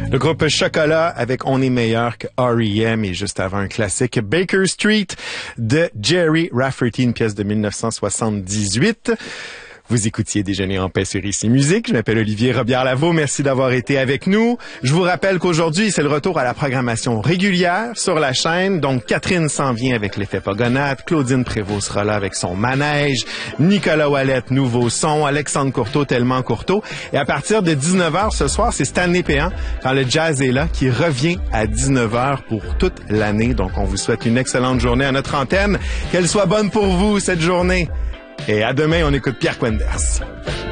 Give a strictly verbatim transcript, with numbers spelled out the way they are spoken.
Le groupe Chocolat avec On est meilleur que R E M et juste avant un classique Baker Street de Jerry Rafferty, une pièce de mille neuf cent soixante-dix-huit. Vous écoutiez Déjeuner en paix sur Ici Musique. Je m'appelle Olivier Robillard-Lavaux. Merci d'avoir été avec nous. Je vous rappelle qu'aujourd'hui, c'est le retour à la programmation régulière sur la chaîne. Donc, Catherine s'en vient avec l'effet Pogonade. Claudine Prévost sera là avec son manège. Nicolas Ouellette, nouveau son. Alexandre Courteau, tellement Courteau. Et à partir de dix-neuf heures ce soir, c'est Stanley Péan, quand le jazz est là, qui revient à dix-neuf heures pour toute l'année. Donc, on vous souhaite une excellente journée à notre antenne. Qu'elle soit bonne pour vous, cette journée. Et à demain, on écoute Pierre Quenders.